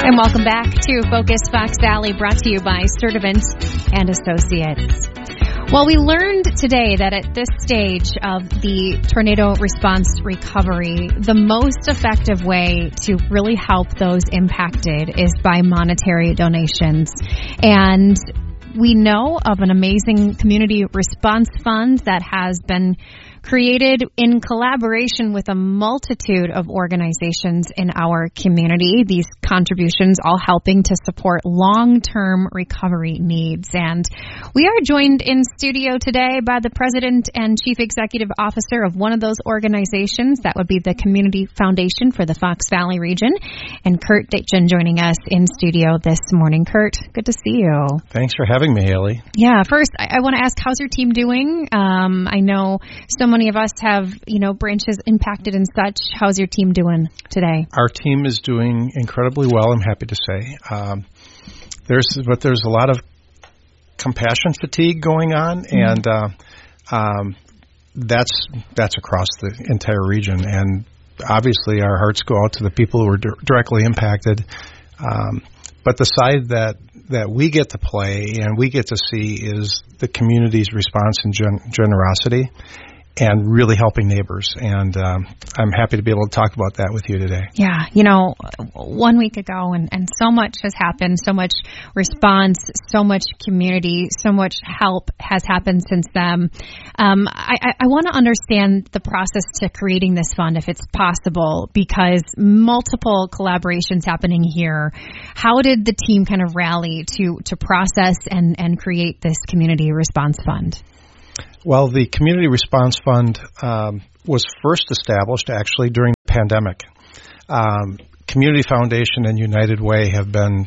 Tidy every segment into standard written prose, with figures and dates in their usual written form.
And welcome back to Focus Fox Valley, brought to you by Sturdivant and Associates. Well, we learned today that at this stage of the tornado response recovery, the most effective way to really help those impacted is by monetary donations. And we know of an amazing community response fund that has been created in collaboration with a multitude of organizations in our community. These contributions all helping to support long-term recovery needs. And we are joined in studio today by the President and Chief Executive Officer of one of those organizations. That would be the Community Foundation for the Fox Valley region. And Kurt Ditchen joining us in studio this morning. Kurt, good to see you. Thanks for having me, Haley. Yeah, first, I want to ask, how's your team doing? I know so many of us have, branches impacted and such. How's your team doing today? Our team is doing incredibly well, I'm happy to say. There's a lot of compassion fatigue going on, and that's across the entire region. And obviously, our hearts go out to the people who are directly impacted. But the side that we get to play and we get to see is the community's response and generosity, and really helping neighbors. And I'm happy to be able to talk about that with you today. Yeah, 1 week ago, and so much has happened, so much response, so much community, so much help has happened since then. I want to understand the process to creating this fund, if it's possible, because multiple collaborations happening here. How did the team kind of rally to process and create this community response fund? Well, the Community Response Fund was first established actually during the pandemic. Community Foundation and United Way have been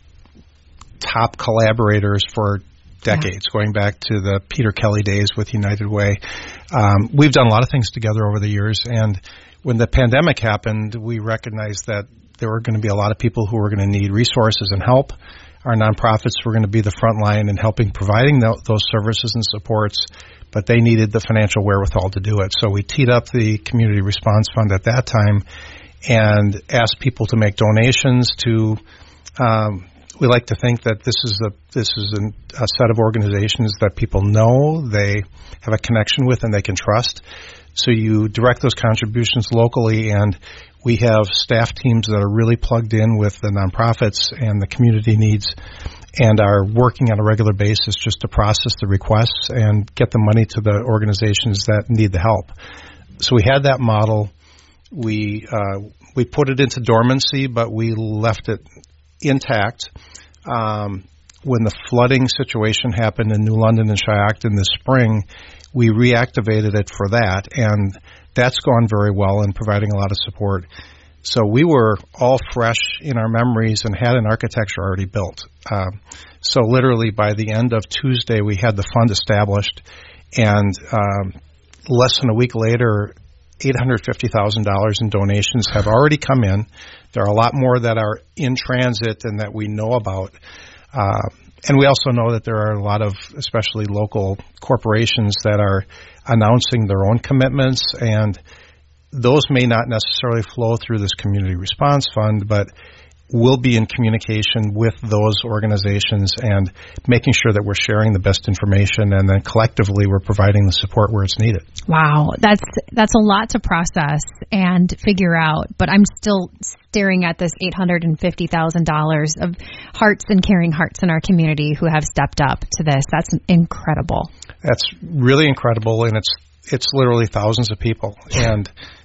top collaborators for decades, going back to the Peter Kelly days with United Way. We've done a lot of things together over the years, and when the pandemic happened, we recognized that there were going to be a lot of people who were going to need resources and help. Our nonprofits were going to be the front line in helping providing those services and supports, but they needed the financial wherewithal to do it. So we teed up the Community Response Fund at that time and asked people to make donations to, we like to think that this is a set of organizations that people know, they have a connection with, and they can trust. So you direct those contributions locally, and we have staff teams that are really plugged in with the nonprofits and the community needs, and are working on a regular basis just to process the requests and get the money to the organizations that need the help. So we had that model. We put it into dormancy, but we left it intact. When the flooding situation happened in New London and Shiocton this spring, we reactivated it for that, and that's gone very well in providing a lot of support. So we were all fresh in our memories and had an architecture already built. So literally by the end of Tuesday, we had the fund established, and less than a week later, $850,000 in donations have already come in. There are a lot more that are in transit and that we know about. And we also know that there are a lot of, especially local corporations, that are announcing their own commitments, and those may not necessarily flow through this Community Response Fund, but we'll be in communication with those organizations and making sure that we're sharing the best information, and then collectively we're providing the support where it's needed. Wow, that's a lot to process and figure out, but I'm still staring at this $850,000 of hearts and caring hearts in our community who have stepped up to this. That's incredible. That's really incredible, and it's literally thousands of people. And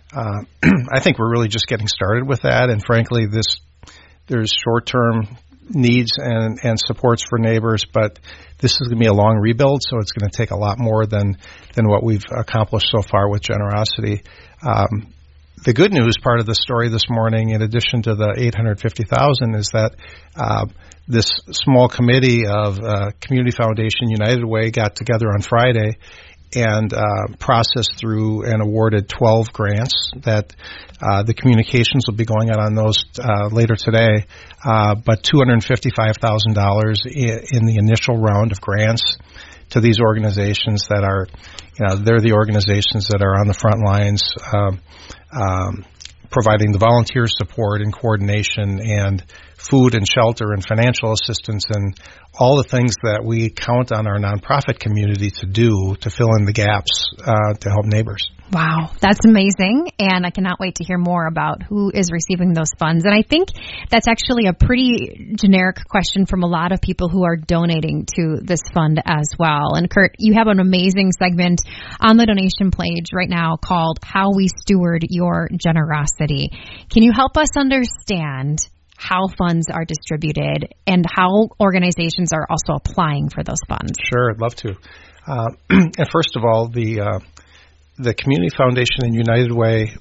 I think we're really just getting started with that, and frankly, there's short-term needs and supports for neighbors, but this is going to be a long rebuild, so it's going to take a lot more than what we've accomplished so far with generosity. The good news part of the story this morning, in addition to the $850,000, is that this small committee of Community Foundation United Way got together on Friday and processed through and awarded 12 grants that the communications will be going out on those later today, but $255,000 in the initial round of grants to these organizations that are, they're the organizations that are on the front lines providing the volunteer support and coordination and food and shelter and financial assistance and all the things that we count on our nonprofit community to do to fill in the gaps to help neighbors. Wow, that's amazing, and I cannot wait to hear more about who is receiving those funds. And I think that's actually a pretty generic question from a lot of people who are donating to this fund as well. And Kurt, you have an amazing segment on the donation page right now called How We Steward Your Generosity. Can you help us understand how funds are distributed and how organizations are also applying for those funds? Sure, I'd love to. And first of all, the Community Foundation and United Way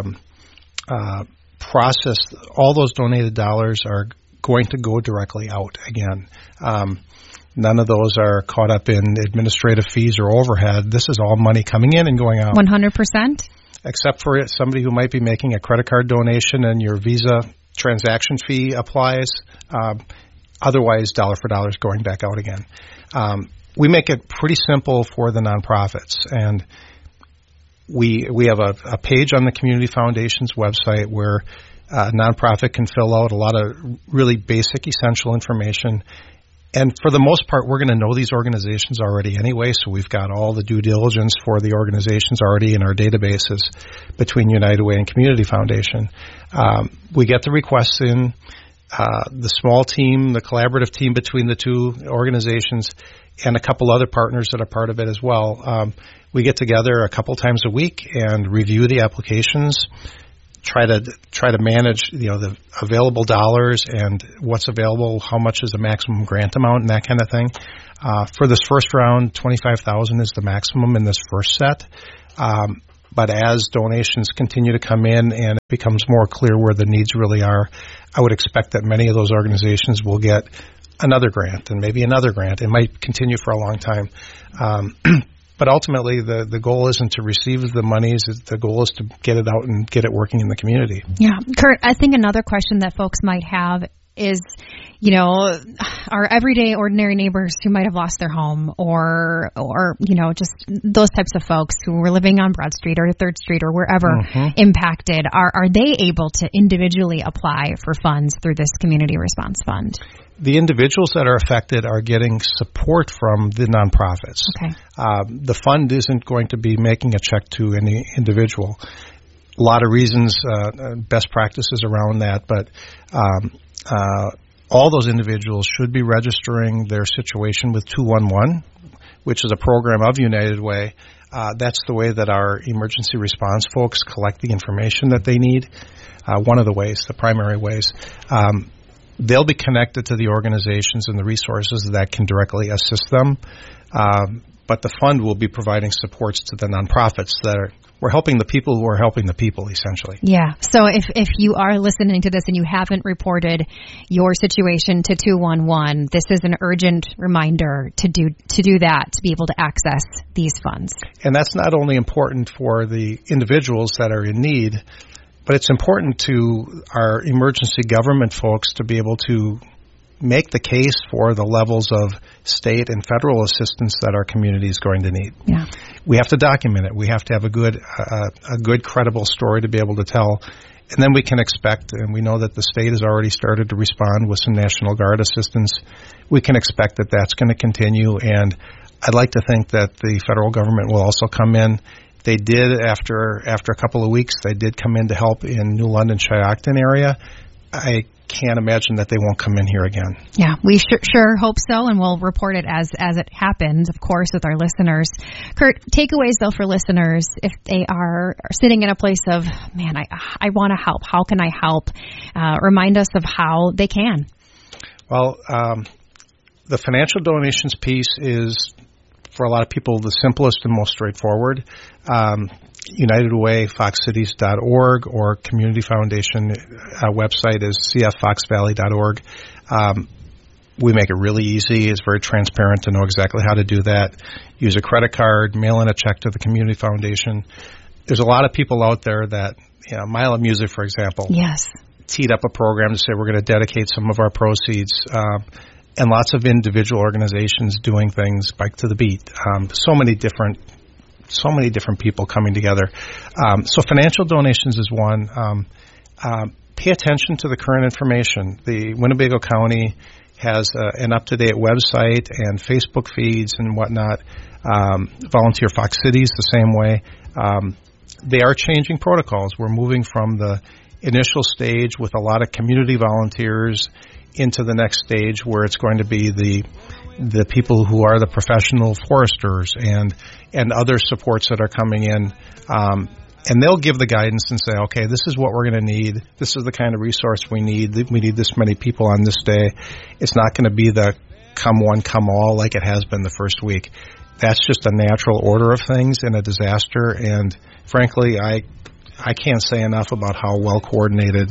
process, all those donated dollars are going to go directly out again. None of those are caught up in administrative fees or overhead. This is all money coming in and going out. 100%? Except for somebody who might be making a credit card donation and your Visa transaction fee applies. Otherwise, dollar for dollar is going back out again. We make it pretty simple for the nonprofits, and we have a page on the Community Foundation's website where a nonprofit can fill out a lot of really basic, essential information. And for the most part, we're going to know these organizations already anyway, so we've got all the due diligence for the organizations already in our databases between United Way and Community Foundation. We get the requests in. The small team, the collaborative team between the two organizations, and a couple other partners that are part of it as well. We get together a couple times a week and review the applications, try to manage, the available dollars and what's available, how much is the maximum grant amount and that kind of thing. For this first round, $25,000 is the maximum in this first set. But as donations continue to come in and it becomes more clear where the needs really are, I would expect that many of those organizations will get another grant and maybe another grant. It might continue for a long time. But ultimately, the goal isn't to receive the monies. The goal is to get it out and get it working in the community. Yeah. Kurt, I think another question that folks might have is, our everyday ordinary neighbors who might have lost their home or just those types of folks who were living on Broad Street or 3rd Street or wherever impacted, are they able to individually apply for funds through this Community Response Fund? The individuals that are affected are getting support from the nonprofits. Okay. The fund isn't going to be making a check to any individual. A lot of reasons, best practices around that, but all those individuals should be registering their situation with 211, which is a program of United Way. That's the way that our emergency response folks collect the information that they need. One of the ways, the primary ways. They'll be connected to the organizations and the resources that can directly assist them. But the fund will be providing supports to the nonprofits we're helping the people who are helping the people, essentially. Yeah. So if you are listening to this and you haven't reported your situation to 211, this is an urgent reminder to do that, to be able to access these funds. And that's not only important for the individuals that are in need, but it's important to our emergency government folks to be able to make the case for the levels of state and federal assistance that our community is going to need. Yeah. We have to document it. We have to have a good, credible story to be able to tell. And then we can expect, and we know that the state has already started to respond with some National Guard assistance. We can expect that that's going to continue. And I'd like to think that the federal government will also come in. They did, after a couple of weeks, they did come in to help in New London, Shiocton area. I can't imagine that they won't come in here again. Yeah, we sure hope so, and we'll report it as it happens, of course, with our listeners. Kurt, takeaways, though, for listeners, if they are sitting in a place of, man, I want to help. How can I help? Remind us of how they can. Well, the financial donations piece is, for a lot of people, the simplest and most straightforward. United Way, foxcities.org, or Community Foundation website is cffoxvalley.org. We make it really easy. It's very transparent to know exactly how to do that. Use a credit card, mail in a check to the Community Foundation. There's a lot of people out there that, Mile of Music, for example, yes, teed up a program to say we're going to dedicate some of our proceeds, and lots of individual organizations doing things, Bike to the Beat. So many different people coming together. So financial donations is one. pay attention to the current information. The Winnebago County has an up-to-date website and Facebook feeds and whatnot. Volunteer Fox Cities the same way. They are changing protocols. We're moving from the initial stage with a lot of community volunteers into the next stage where it's going to be the people who are the professional foresters and other supports that are coming in. And they'll give the guidance and say, okay, this is what we're going to need. This is the kind of resource we need. We need this many people on this day. It's not going to be the come one, come all like it has been the first week. That's just a natural order of things in a disaster. And frankly, I can't say enough about how well coordinated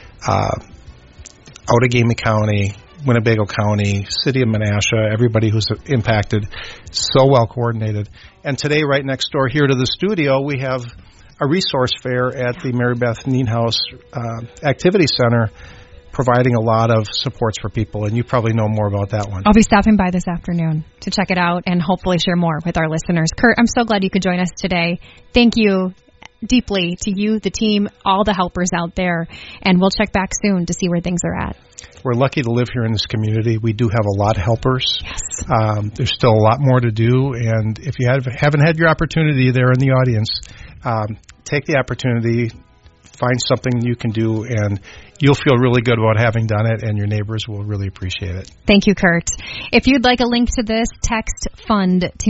Outagamie County, Winnebago County, City of Menasha, everybody who's impacted, so well coordinated. And today, right next door here to the studio, we have a resource fair at the Mary Beth Nienhuis Activity Center, providing a lot of supports for people, and you probably know more about that one. I'll be stopping by this afternoon to check it out and hopefully share more with our listeners. Kurt, I'm so glad you could join us today. Thank you deeply to you, the team, all the helpers out there, and we'll check back soon to see where things are at. We're lucky to live here in this community. We do have a lot of helpers. Yes. There's still a lot more to do, and if you haven't had your opportunity there in the audience, take the opportunity, find something you can do, and you'll feel really good about having done it, and your neighbors will really appreciate it. Thank you, Kurt. If you'd like a link to this, text FUND to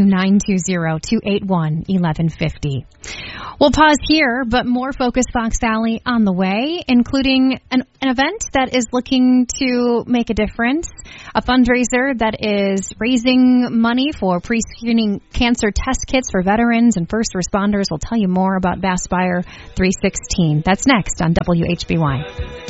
920-281-1150. We'll pause here, but more Focus Fox Valley on the way, including an event that is looking to make a difference, a fundraiser that is raising money for pre-screening cancer test kits for veterans and first responders. We'll tell you more about Vastspire 316. That's next on WHBY.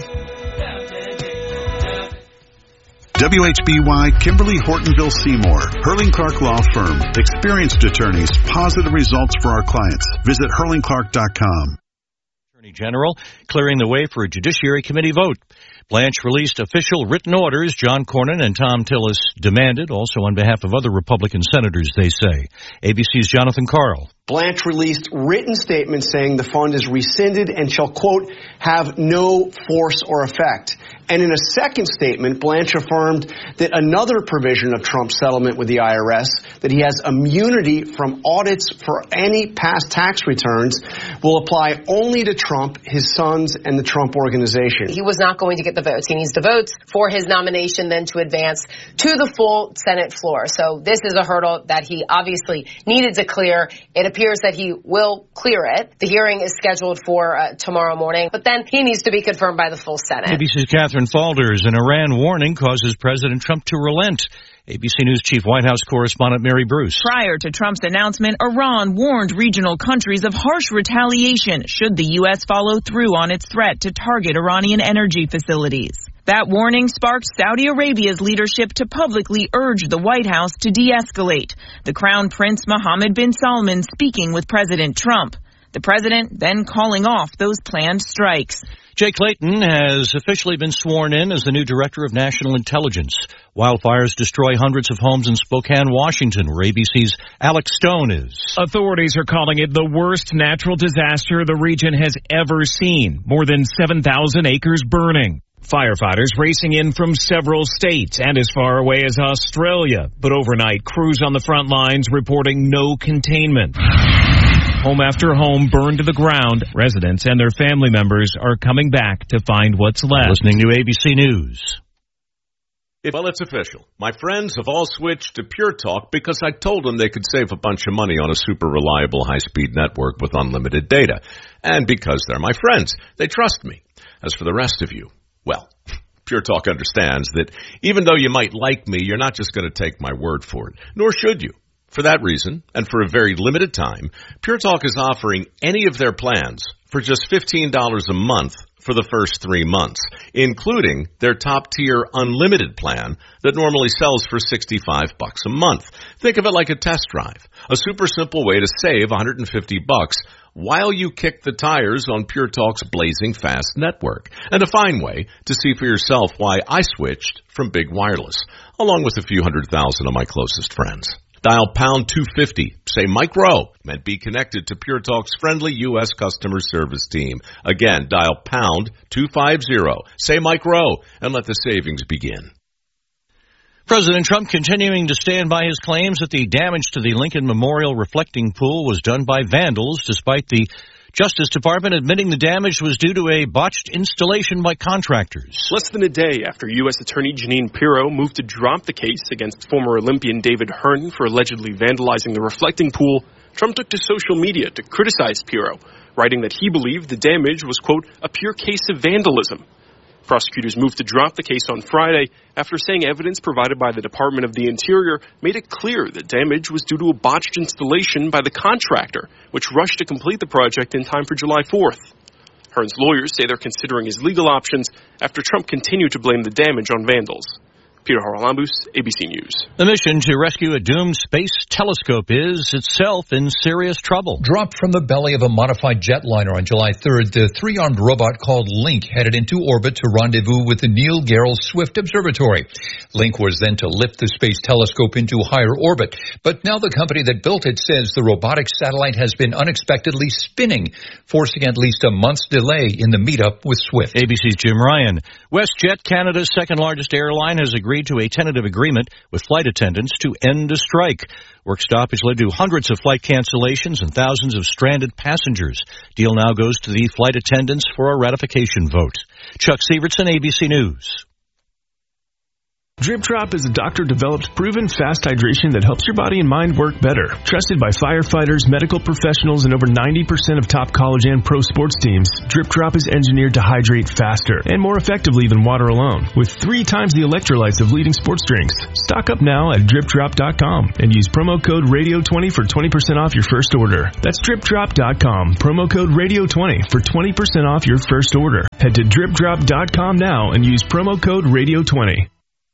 WHBY, Kimberly Hortonville Seymour, Hurling Clark Law Firm. Experienced attorneys, positive results for our clients. Visit hurlingclark.com. Attorney General clearing the way for a Judiciary Committee vote. Blanche released official written orders John Cornyn and Thom Tillis demanded, also on behalf of other Republican senators, they say. ABC's Jonathan Karl. Blanche released written statements saying the fund is rescinded and shall, quote, have no force or effect. And in a second statement, Blanche affirmed that another provision of Trump's settlement with the IRS, that he has immunity from audits for any past tax returns, will apply only to Trump, his sons, and the Trump organization. He was not going to get the votes. He needs the votes for his nomination then to advance to the full Senate floor. So this is a hurdle that he obviously needed to clear. It appears that he will clear it. The hearing is scheduled for tomorrow morning, but then he needs to be confirmed by the full Senate. ABC's Catherine Falders. An Iran warning causes President Trump to relent. ABC News Chief White House correspondent Mary Bruce. Prior to Trump's announcement, Iran warned regional countries of harsh retaliation should the U.S. follow through on its threat to target Iranian energy facilities. That warning sparked Saudi Arabia's leadership to publicly urge the White House to de-escalate. The Crown Prince Mohammed bin Salman speaking with President Trump. The president then calling off those planned strikes. Jay Clayton has officially been sworn in as the new Director of National Intelligence. Wildfires destroy hundreds of homes in Spokane, Washington, where ABC's Alex Stone is. Authorities are calling it the worst natural disaster the region has ever seen. More than 7,000 acres burning. Firefighters racing in from several states and as far away as Australia. But overnight, crews on the front lines reporting no containment. Home after home burned to the ground. Residents and their family members are coming back to find what's left. Listening to ABC News. Well, it's official. My friends have all switched to Pure Talk because I told them they could save a bunch of money on a super reliable high-speed network with unlimited data. And because they're my friends, they trust me. As for the rest of you, well, Pure Talk understands that even though you might like me, you're not just going to take my word for it, nor should you. For that reason, and for a very limited time, Pure Talk is offering any of their plans for just $15 a month for the first 3 months, including their top-tier unlimited plan that normally sells for $65 a month. Think of it like a test drive, a super simple way to save $150 while you kick the tires on Pure Talk's blazing fast network, and a fine way to see for yourself why I switched from big wireless, along with a few 100,000 of my closest friends. Dial pound 250. Say Mike Rowe and be connected to Pure Talk's friendly U.S. customer service team. Again, dial pound 250. Say Mike Rowe and let the savings begin. President Trump continuing to stand by his claims that the damage to the Lincoln Memorial reflecting pool was done by vandals, despite the Justice Department admitting the damage was due to a botched installation by contractors. Less than a day after U.S. Attorney Jeanine Pirro moved to drop the case against former Olympian David Hearn for allegedly vandalizing the reflecting pool, Trump took to social media to criticize Pirro, writing that he believed the damage was, quote, a pure case of vandalism. Prosecutors moved to drop the case on Friday after saying evidence provided by the Department of the Interior made it clear the damage was due to a botched installation by the contractor, which rushed to complete the project in time for July 4th. Hearn's lawyers say they're considering his legal options after Trump continued to blame the damage on vandals. Peter Haralambous, ABC News. The mission to rescue a doomed space telescope is itself in serious trouble. Dropped from the belly of a modified jetliner on July 3rd, the three-armed robot called Link headed into orbit to rendezvous with the Neil Gehrels Swift Observatory. Link was then to lift the space telescope into higher orbit. But now the company that built it says the robotic satellite has been unexpectedly spinning, forcing at least a month's delay in the meetup with Swift. ABC's Jim Ryan. WestJet, Canada's second-largest airline, has agreed to a tentative agreement with flight attendants to end a strike. Work stoppage led to hundreds of flight cancellations and thousands of stranded passengers. Deal now goes to the flight attendants for a ratification vote. Chuck Sievertson, ABC News. Drip Drop is a doctor-developed, proven fast hydration that helps your body and mind work better. Trusted by firefighters, medical professionals, and over 90% of top college and pro sports teams, Drip Drop is engineered to hydrate faster and more effectively than water alone, with 3 times the electrolytes of leading sports drinks. Stock up now at DripDrop.com and use promo code RADIO20 for 20% off your first order. That's DripDrop.com, promo code RADIO20 for 20% off your first order. Head to DripDrop.com now and use promo code RADIO20.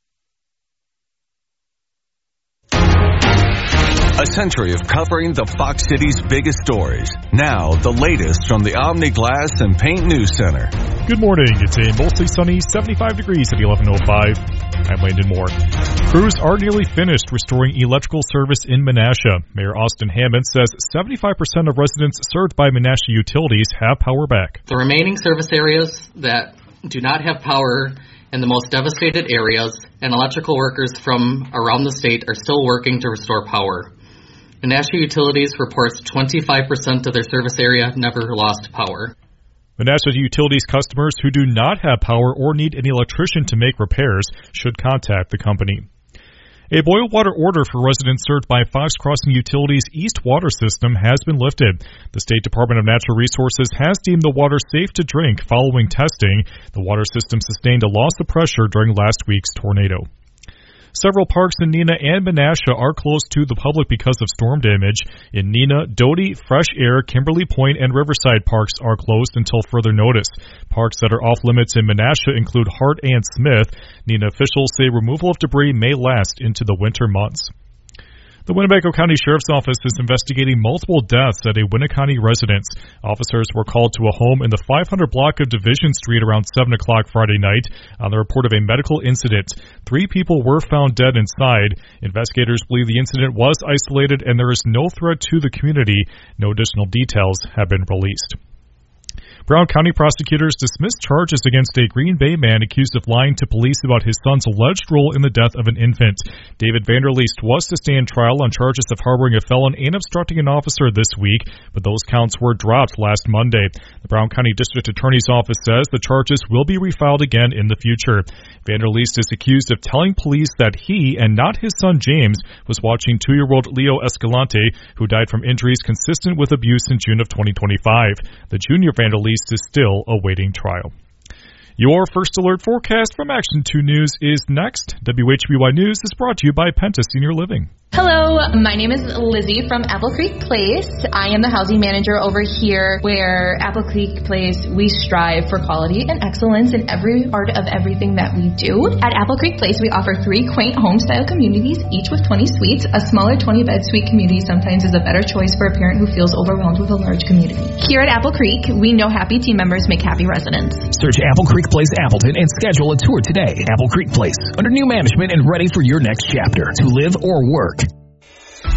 A century of covering the Fox City's biggest stories. Now, the latest from the Omni Glass and Paint News Center. Good morning. It's a mostly sunny 75 degrees at 11:05. I'm Landon Moore. Crews are nearly finished restoring electrical service in Menasha. Mayor Austin Hammond says 75% of residents served by Menasha utilities have power back. The remaining service areas that do not have power in the most devastated areas and electrical workers from around the state are still working to restore power. Menasha Utilities reports 25% of their service area never lost power. Menasha Utilities customers who do not have power or need an electrician to make repairs should contact the company. A boil water order for residents served by Fox Crossing Utilities' East Water System has been lifted. The State Department of Natural Resources has deemed the water safe to drink following testing. The water system sustained a loss of pressure during last week's tornado. Several parks in Neenah and Menasha are closed to the public because of storm damage. In Neenah, Doty, Fresh Air, Kimberly Point, and Riverside parks are closed until further notice. Parks that are off limits in Menasha include Hart and Smith. Neenah officials say removal of debris may last into the winter months. The Winnebago County Sheriff's Office is investigating multiple deaths at a Winneconne residence. Officers were called to a home in the 500 block of Division Street around 7 o'clock Friday night on the report of a medical incident. 3 people were found dead inside. Investigators believe the incident was isolated and there is no threat to the community. No additional details have been released. Brown County prosecutors dismissed charges against a Green Bay man accused of lying to police about his son's alleged role in the death of an infant. David Vanderleest was to stand trial on charges of harboring a felon and obstructing an officer this week, but those counts were dropped last Monday. The Brown County District Attorney's Office says the charges will be refiled again in the future. Vanderleest is accused of telling police that he, and not his son James, was watching 2-year-old Leo Escalante, who died from injuries consistent with abuse in June of 2025. The junior Vanderleest is still awaiting trial. Your First Alert forecast from Action 2 News is next. WHBY News is brought to you by Penta Senior Living. Hello, my name is Lizzie from Apple Creek Place. I am the housing manager over here where Apple Creek Place, we strive for quality and excellence in every part of everything that we do. At Apple Creek Place, we offer 3 quaint home-style communities, each with 20 suites. A smaller 20-bed suite community sometimes is a better choice for a parent who feels overwhelmed with a large community. Here at Apple Creek, we know happy team members make happy residents. Search Apple Creek Place Appleton and schedule a tour today. Apple Creek Place, under new management and ready for your next chapter to live or work.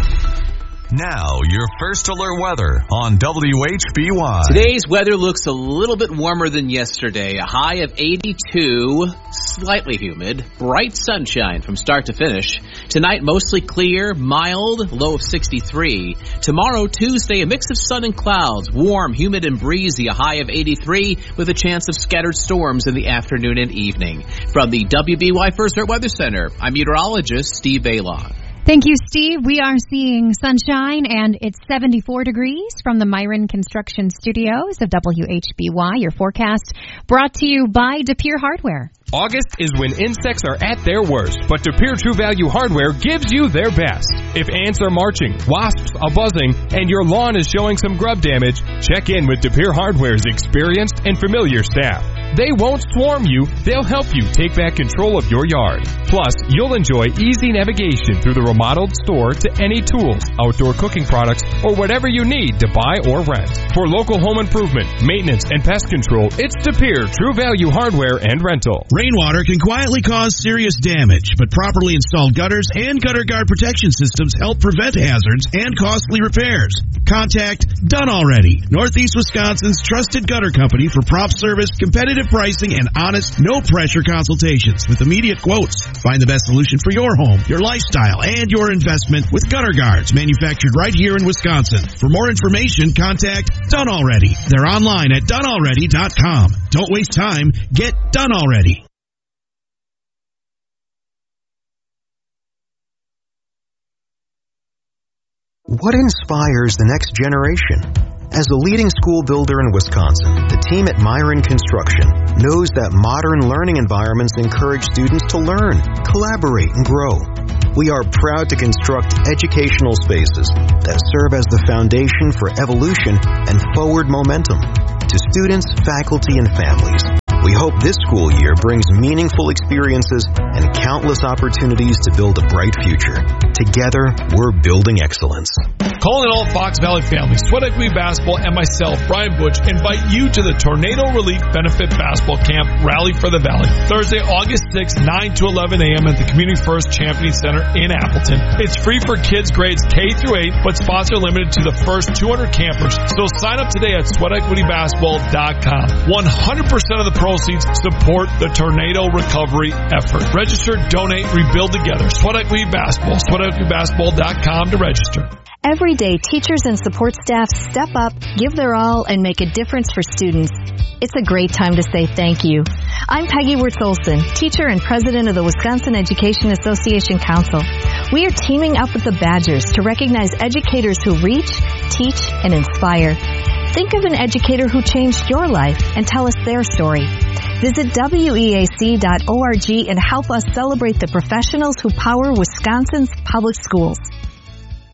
Now, your first alert weather on WHBY. Today's weather looks a little bit warmer than yesterday. A high of 82, slightly humid, bright sunshine from start to finish. Tonight, mostly clear, mild, low of 63. Tomorrow, Tuesday, a mix of sun and clouds, warm, humid, and breezy, a high of 83, with a chance of scattered storms in the afternoon and evening. From the WBY First Alert Weather Center, I'm meteorologist Steve Bailon. Thank you, Steve. We are seeing sunshine, and it's 74 degrees from the Myron Construction Studios of WHBY. Your forecast brought to you by De Pere Hardware. August is when insects are at their worst, but De Pere True Value Hardware gives you their best. If ants are marching, wasps are buzzing, and your lawn is showing some grub damage, check in with De Pere Hardware's experienced and familiar staff. They won't swarm you, they'll help you take back control of your yard. Plus, you'll enjoy easy navigation through the remodeled store to any tools, outdoor cooking products, or whatever you need to buy or rent. For local home improvement, maintenance, and pest control, it's De Pere True Value Hardware and Rental. Rainwater can quietly cause serious damage, but properly installed gutters and gutter guard protection systems help prevent hazards and costly repairs. Contact Done Already, Northeast Wisconsin's trusted gutter company for prompt service, competitive pricing, and honest, no-pressure consultations with immediate quotes. Find the best solution for your home, your lifestyle, and your investment with gutter guards manufactured right here in Wisconsin. For more information, contact Done Already. They're online at donealready.com. Don't waste time. Get Done Already. What inspires the next generation? As a leading school builder in Wisconsin, the team at Myron Construction knows that modern learning environments encourage students to learn, collaborate, and grow. We are proud to construct educational spaces that serve as the foundation for evolution and forward momentum. To students, faculty, and families, we hope this school year brings meaningful experiences and countless opportunities to build a bright future. Together, we're building excellence. Calling all Fox Valley families, Sweat Equity Basketball and myself, Brian Butch, invite you to the Tornado Relief Benefit Basketball Camp Rally for the Valley. Thursday, August 6th, 9 to 11 a.m. at the Community First Championing Center in Appleton. It's free for kids grades K through 8, but spots are limited to the first 200 campers. So sign up today at sweatequitybasketball.com. 100% of the proceeds support the tornado recovery effort. Register, donate, rebuild together. Sweat Equity Basketball. SweatEquityBasketball.com to register. Every day, teachers and support staff step up, give their all, and make a difference for students. It's a great time to say thank you. I'm Peggy Wirtz-Olson, teacher and president of the Wisconsin Education Association Council. We are teaming up with the Badgers to recognize educators who reach, teach, and inspire. Think of an educator who changed your life and tell us their story. Visit weac.org and help us celebrate the professionals who power Wisconsin's public schools.